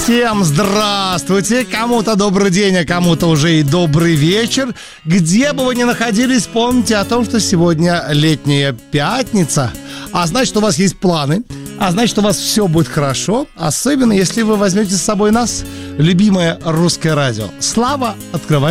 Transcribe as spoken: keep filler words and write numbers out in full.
Всем здравствуйте! Кому-то добрый день, а кому-то уже и добрый вечер. Где бы вы ни находились, помните о том, что сегодня летняя пятница. А значит, у вас есть планы. А значит, у вас все будет хорошо. Особенно, если вы возьмете с собой нас, любимое русское радио. Слава, открывай.